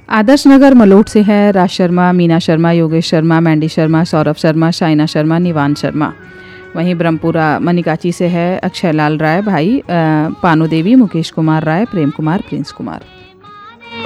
आदर्श नगर मलोट से है राज शर्मा, मीना शर्मा, योगेश शर्मा, मैंडी शर्मा, सौरभ शर्मा, शाइना शर्मा, निवान शर्मा। वहीं ब्रह्मपुरा मनिकाची से है अक्षय लाल राय भाई, पानु देवी, मुकेश कुमार राय, प्रेम कुमार, प्रिंस कुमार।